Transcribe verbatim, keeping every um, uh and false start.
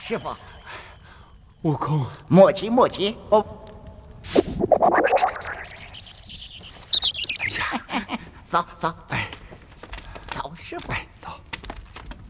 师傅， 悟空， 莫急莫急，我。 哎呀， 走走， 哎， 走，师傅， 哎，走。